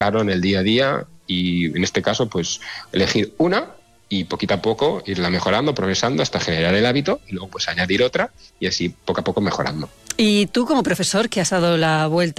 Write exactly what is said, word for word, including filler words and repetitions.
claro en el día a día y en este caso pues elegir una y poquito a poco irla mejorando, progresando hasta generar el hábito y luego pues añadir otra y así poco a poco mejorando. Y tú como profesor que has dado la vuelta